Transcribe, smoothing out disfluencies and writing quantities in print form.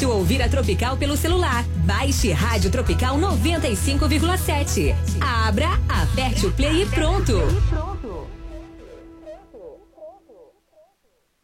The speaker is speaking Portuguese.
fácil ouvir a Tropical pelo celular. Baixe Rádio Tropical 95,7. Abra, aperte o play e pronto.